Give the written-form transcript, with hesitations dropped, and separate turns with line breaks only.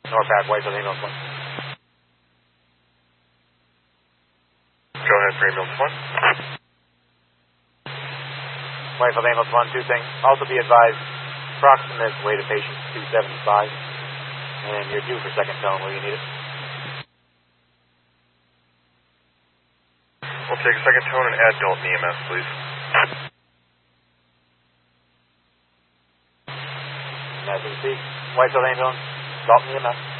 Norpac, Whitetail Ambulance 1.
Go ahead for Ambulance 1.
Whitetail Ambulance 1, two things. Also be advised, approximate weight of patient 275, and you're due for second tone. Will you need it?
We'll take second tone and add Dalton EMS, please.
As you can see, Whitetail Ambulance, Dalton EMS.